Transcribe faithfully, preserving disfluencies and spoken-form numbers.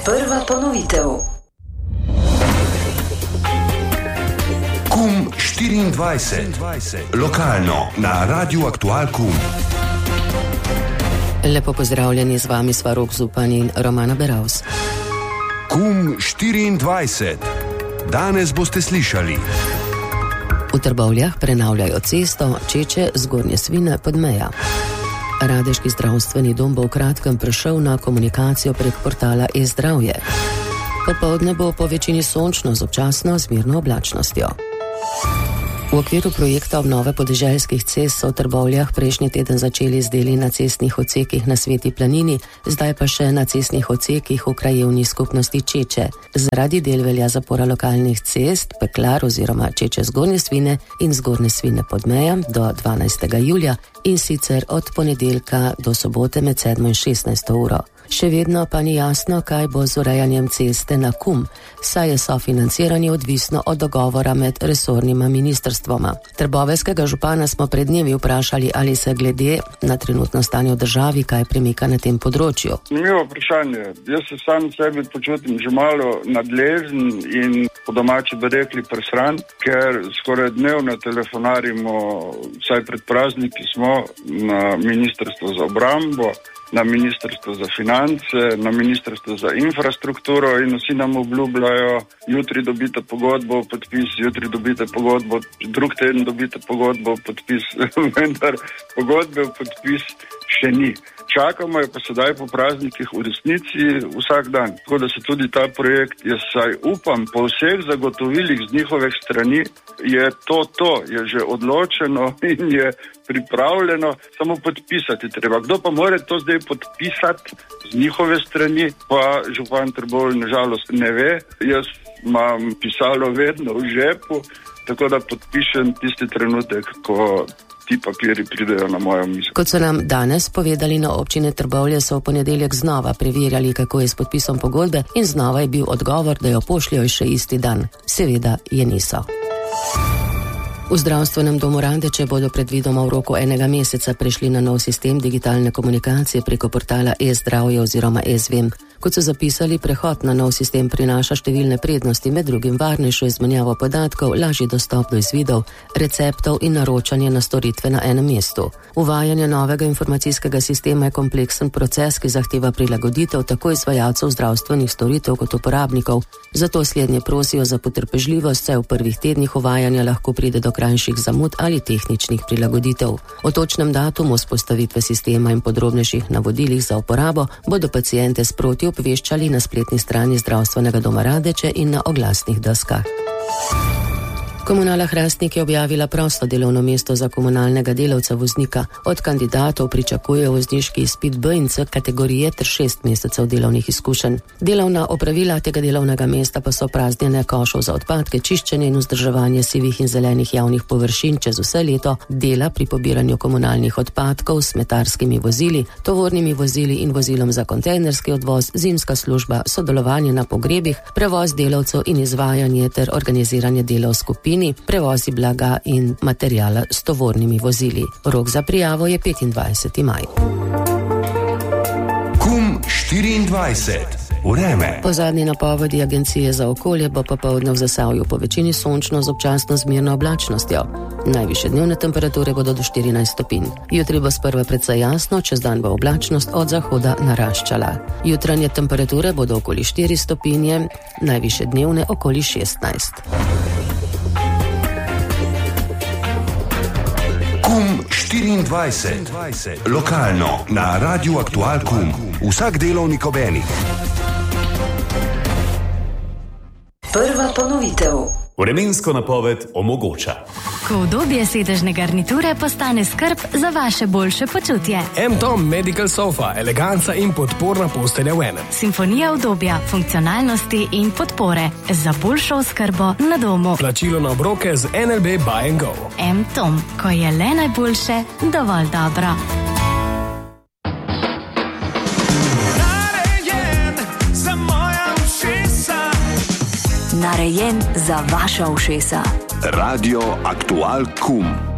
Prva ponovitev. Kum štiriindvajset. Lokalno na Radiu Aktual Kum. Lepo pozdravljeni, z vami sva Rok Zupan in Romana Beravs. Kum štiriindvajset. Danes boste slišali. V Trbovljah prenavljajo cesto Čeče-Zgornje Svine Podmeja. Radeški zdravstveni dom bo v kratkem prešel na komunikacijo prek portala e-zdravje. Popoldne bo po večini sončno z občasno zmerno oblačnostjo. V okviru projekta obnove podeželskih cest so v Trbovljah prejšnji teden začeli z deli na cestnih odsekih na Sveti planini, zdaj pa še na cestnih odsekih v krajevni skupnosti Čeče. Zaradi del velja zapora lokalnih cest Peklar oziroma Čeče-Zgornje Svine in Zgornje Svine Podmeja do dvanajstega julija in sicer od ponedeljka do sobote med sedmo in šestnajsto uro. Še vedno pa ni jasno, kaj bo z urejanjem ceste na Kum, saj je sofinanciranje odvisno od dogovora med resornima ministrstvoma. Trboveljskega župana smo pred dnevi vprašali, ali se glede na trenutno stanje v državi kaj premika na tem področju. Zanimivo vprašanje. Jaz se sam sebi počutim že malo nadležen in po domači bi rekli presran, ker skoraj dnevno telefonarimo, vsaj pred prazniki smo na Ministrstvo za obrambo, na Ministrstvo za finance, na Ministrstvo za infrastrukturo in vsi nam obljubljajo, jutri dobite pogodbo o podpis, jutri dobite pogodbo, drug teden dobite pogodbo o podpis, vendar pogodbe o podpis še ni. Čakamo je pa sedaj po praznikih v resnici vsak dan. Tako da se tudi ta projekt, jaz saj upam, po vseh zagotovilih z njihovih strani, je to to, je že odločeno in je pripravljeno, samo podpisati treba. Kdo pa more to zdaj podpisati z njihove strani, pa župan Trbovlj nažalost ne ve. Jaz imam pisalo vedno v žepu, tako da podpišem tisti trenutek, ko ti papiri pridejo na mojo mizo. Kot so nam danes povedali na občine Trbovlje, so v ponedeljek znova preverjali, kako je s podpisom pogodbe in znova je bil odgovor, da jo pošljajo še isti dan. Seveda je niso. V zdravstvenem domu Radeče bodo predvidoma v roku enega meseca prešli na nov sistem digitalne komunikacije preko portala e-zdravje oziroma e-zvem. Kot so zapisali, prehod na nov sistem prinaša številne prednosti, med drugim varnejšo izmenjavo podatkov, lažji dostop do izvidov, receptov in naročanje na storitve na enem mestu. Uvajanje novega informacijskega sistema je kompleksen proces, ki zahteva prilagoditev tako izvajalcev zdravstvenih storitev kot uporabnikov. Zato slednje prosijo za potrpežljivost, saj v prvih tednih uvajanja lahko pride do krajših zamud ali tehničnih prilagoditev. O točnem datumu vzpostavitve sistema in podrobnejših navodilih za uporabo bodo paciente sproti obveščali na spletni strani zdravstvenega doma Radeče in na oglasnih deskah. Komunala Hrastnik je objavila prosto delovno mesto za komunalnega delavca voznika. Od kandidatov pričakujejo vozniški izpit B in C kategorije ter šest mesecev delovnih izkušenj. Delovna opravila tega delovnega mesta pa so praznjenje košov za odpadke, čiščenje in vzdrževanje sivih in zelenih javnih površin čez vse leto, dela pri pobiranju komunalnih odpadkov s smetarskimi vozili, tovornimi vozili in vozilom za kontejnerski odvoz, zimska služba, sodelovanje na pogrebih, prevoz delavcev in izvajanje ter organiziranje dela v skupini, prevozi blaga in materijala s tovornimi vozili. Rok za prijavo je petindvajseti maj. Kum štiriindvajset. Vreme. Po zadnji napovedi Agencije za okolje bo popoldne v Zasavju po večini sončno z občasno zmerno oblačnostjo. Najvišje dnevne temperature bodo do štirinajst stopinj. Jutri bo sprva precej jasno, čez dan bo oblačnost od zahoda naraščala. Jutranje temperature bodo okoli štiri stopinje, najvišje dnevne okoli šestnajst. Kum štiriindvajset. Lokalno na Radiu Aktual Kum. Vsak delovnik ob enih. Prva ponovitev. Vremensko napoved omogoča. Ko udobje sedežne garniture postane skrb za vaše boljše počutje. M-Tom Medical Sofa, eleganca in podporna postelja v enem. Simfonija udobja, funkcionalnosti in podpore za boljšo oskrbo na domu. Plačilo na obroke z N L B Buy and Go. M-Tom, ko je le najboljše, dovolj dobro. Narejen za vaša ušesa. Radio Aktual Kum.